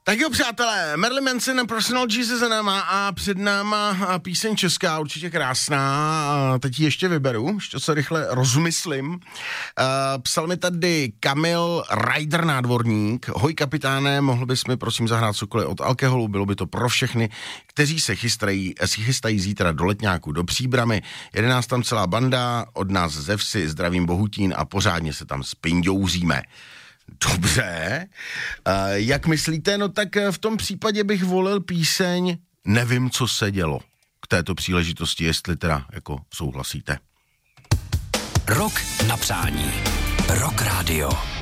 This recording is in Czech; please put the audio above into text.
Tak jo, přátelé, Marilyn Manson, Personal Jesus za náma a před náma píseň česká, určitě krásná. Teď ji ještě vyberu, ještě se rychle rozmyslím. Psal mi tady Kamil Ryder Nádvorník. Hoj kapitáne, mohl bys mi prosím zahrát cokoliv od alkoholu, bylo by to pro všechny, kteří se chystají zítra do Letňáku, do Příbramy. Jede nás tam celá banda, od nás ze vsi, zdravím Bohutín a pořádně se tam spindouříme. Dobře, jak myslíte, no tak v tom případě bych volil píseň Nevím, co se dělo k této příležitosti, jestli teda jako souhlasíte. Rok na přání. Rock Radio.